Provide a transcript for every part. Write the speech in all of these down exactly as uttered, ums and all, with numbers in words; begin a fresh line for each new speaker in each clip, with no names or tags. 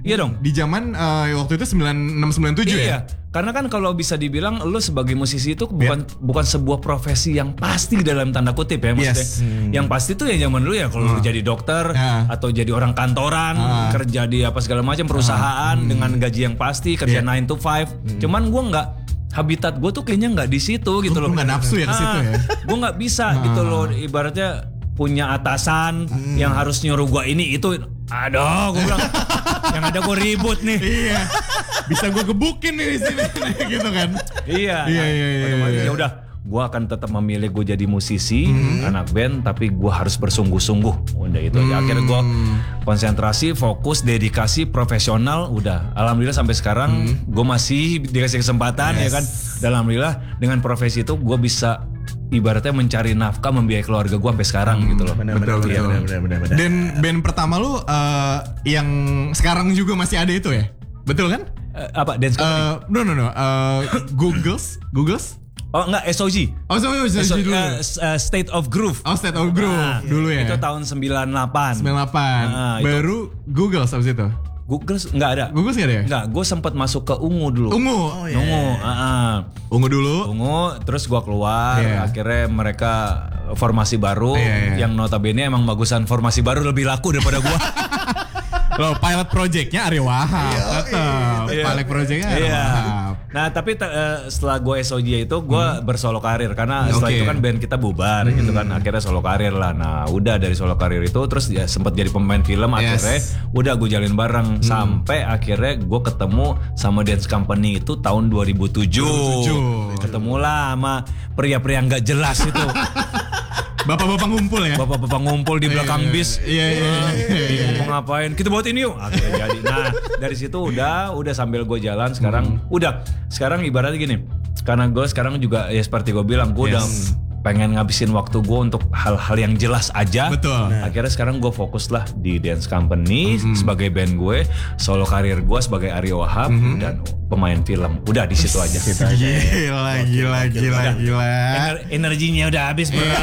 Iya dong.
Di zaman uh, waktu itu sembilan enam sembilan tujuh
iya.
ya?
Karena kan kalau bisa dibilang lu sebagai musisi itu bukan yeah. bukan sebuah profesi yang pasti dalam tanda kutip ya maksudnya. Yes. Hmm. Yang pasti tuh ya zaman dulu ya kalau uh. lu jadi dokter uh. atau jadi orang kantoran, uh. kerja di apa segala macam perusahaan uh. dengan gaji yang pasti, kerja yeah. nine to five. Hmm. Cuman gua nggak habitat gue tuh kayaknya nggak di situ gitu
lu,
loh.
Lu nggak nafsu ya ke situ ya?
Gue nggak bisa uh. gitu loh, ibaratnya punya atasan hmm. yang harus nyuruh gue ini itu. Aduh, gue bilang yang ada gue ribut nih.
Iya. Bisa gue gebukin nih di sini gitu kan.
Iya.
Iya iya iya.
Ya udah, gue akan tetap memilih gue jadi musisi, hmm. anak band, tapi gue harus bersungguh-sungguh. Udah itu aja. Hmm. Akhirnya gue konsentrasi, fokus, dedikasi, profesional. Udah. Alhamdulillah sampai sekarang hmm. gue masih dikasih kesempatan yes. ya kan. Dan alhamdulillah dengan profesi itu gue bisa ibaratnya mencari nafkah, membiayai keluarga gue sampai sekarang hmm, gitu loh.
Bener, betul, betul, ya, betul. Bener, bener, bener. Dan band pertama lu uh, yang sekarang juga masih ada itu ya? Betul kan?
Uh, apa? Dance Company? Uh,
no, no, no. Uh, Googles? Googles?
Oh enggak, S O G.
Oh, S O G dulu.
Uh, uh, State of Groove.
Oh, State of Groove nah, dulu ya?
Itu tahun sembilan puluh delapan.
sembilan puluh delapan. Nah, baru Googles abis itu?
Google nggak ada.
Google nggak ada ya?
Nggak, gue sempat masuk ke Ungu dulu.
Ungu?
Oh, yeah. Ungu. Uh-uh.
Ungu dulu?
Ungu, terus gue keluar. Yeah. Akhirnya mereka formasi baru. Yeah, yeah. Yang notabene emang bagusan formasi baru lebih laku daripada gue.
Loh, pilot projectnya Ariyo Wahab. Tetap.
Iya.
Pilot projectnya Ariyo
iya.
Wahab.
Nah tapi uh, setelah gue S O G itu gue hmm. bersolo karir. Karena setelah okay. itu kan band kita bubar hmm. gitu kan. Akhirnya solo karir lah. Nah udah dari solo karir itu terus ya sempat jadi pemain film. Akhirnya yes. udah gue jalin bareng. Hmm. Sampai akhirnya gue ketemu sama Dance Company itu tahun dua ribu tujuh. Ketemulah sama pria-pria gak jelas itu.
Bapak-bapak ngumpul ya?
Bapak-bapak ngumpul di belakang bis.
Iya iya iya.
Mau ngapain? Kita buat ini yuk. Akhirnya jadi. Nah dari situ udah, udah sambil gue jalan sekarang. Hmm. Udah. Sekarang ibaratnya gini. Karena gue sekarang juga ya seperti gue bilang, gue yes. udah pengen ngabisin waktu gue untuk hal-hal yang jelas aja.
Betul.
Nah. Akhirnya sekarang gue fokus lah di Dance Company mm-hmm. sebagai band gue, solo karir gue sebagai Ariyo Wahab mm-hmm. dan pemain film. Udah di situ aja.
Situ aja. Gila, gila, gila,
udah.
gila.
Ener- energinya udah habis bro.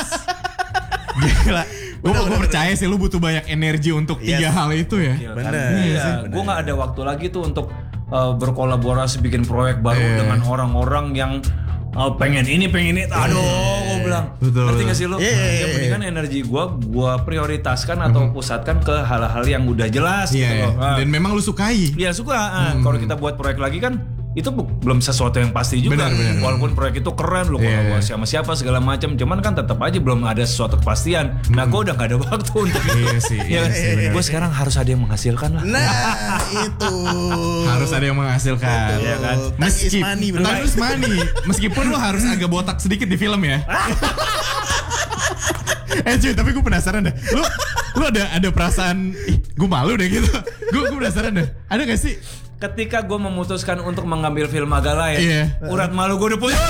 Gila. Gue gue percaya sih lu butuh banyak energi untuk yes. tiga hal itu ya.
Bener. Iya. Gue nggak ada waktu lagi tuh untuk uh, berkolaborasi bikin proyek baru yeah. dengan orang-orang yang oh, pengen ini pengen ini, aduh, gue bilang, ngerti gak sih lo? Yeah, yeah, yang penting kan energi gue, gue prioritaskan atau pusatkan ke hal-hal yang udah jelas
yeah,
gitu loh.
Yeah. Dan memang lu sukai.
Iya suka. Hmm. Kalau kita buat proyek lagi kan, itu belum sesuatu yang pasti juga. Benar, benar, Walaupun proyek itu keren, lo yeah. kolaborasi sama siapa segala macam, cuman kan tetap aja belum ada sesuatu kepastian. Hmm. Nah, gue udah gak ada waktu untuk itu.
Iya sih.
ya, iya, gue sekarang harus ada yang menghasilkan lah.
Nah, itu
harus ada yang menghasilkan.
Iya kan.
Meskipun harus money, meskipun lo harus agak botak sedikit di film ya. Eh cuy, tapi gue penasaran deh. Lu lu ada ada perasaan, ih, gue malu deh gitu. Gue gue penasaran deh. Ada gak sih?
Ketika gue memutuskan untuk mengambil film agak lain, yeah. urat malu gue udah putus.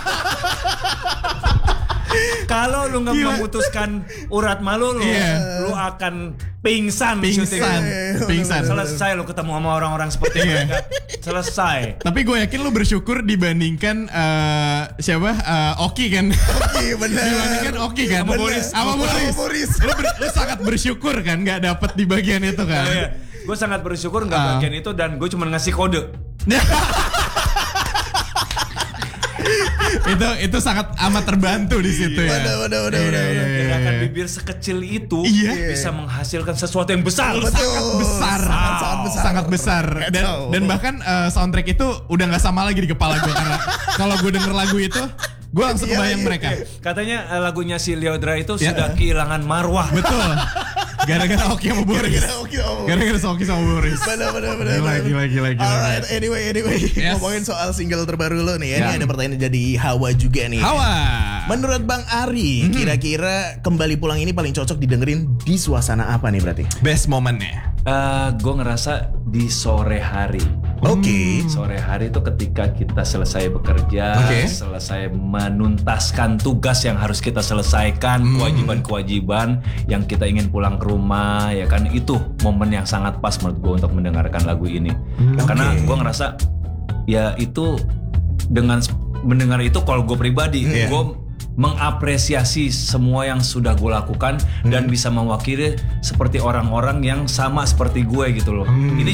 Kalau lu nggak memutuskan urat malu lu, yeah. lu akan pingsan,
pingsan, pingsan.
Selesai lu ketemu sama orang-orang seperti mereka. Selesai.
Tapi gue yakin lu bersyukur dibandingkan uh, siapa? Uh, Oki kan?
Oki benar.
Dibandingkan Oki kan?
Sama Boris.
Sama Boris. Boris. Lu, ber, lu sangat bersyukur kan? Gak dapet di bagian itu kan?
Oh, iya. Gue sangat bersyukur nggak uh. bagian itu dan gue cuma ngasih kode.
itu itu sangat amat terbantu di situ ya.
Waduh, waduh, waduh, waduh.
Gerakan bibir sekecil itu
iya.
bisa menghasilkan sesuatu yang besar.
Betul. Sangat besar,
sangat, sangat besar,
sangat besar. Dan, dan bahkan uh, soundtrack itu udah nggak sama lagi di kepala gue karena kalau gue denger lagu itu, gue langsung kebayang mereka.
Katanya uh, lagunya si Lyodra itu
ya.
sudah kehilangan marwah.
Betul. Gara-gara Oki sama Boris.
Gara-gara Oki sama Boris.
Gara-gara Oki sama Boris.
Benar, benar, benar.
Gila, gila, gila, gila.
Alright, anyway, anyway. Yes. Ngomongin soal single terbaru lo nih ya. Yeah. Ini ada pertanyaan jadi Hawa juga nih.
Hawa.
Menurut Bang Ari, mm-hmm. kira-kira kembali pulang ini paling cocok didengerin di suasana apa nih berarti?
Best momennya?
Uh, gue ngerasa di sore hari.
Oke. Okay.
Sore hari itu ketika kita selesai bekerja, okay. selesai menuntaskan tugas yang harus kita selesaikan, mm. kewajiban-kewajiban yang kita ingin pulang ke rumah, ya kan, itu momen yang sangat pas menurut gue untuk mendengarkan lagu ini. Mm. Karena okay. gue ngerasa ya itu dengan mendengar itu kalau gue pribadi, mm. gue mengapresiasi semua yang sudah gue lakukan hmm. dan bisa mewakili seperti orang-orang yang sama seperti gue gitu loh. Hmm. Ini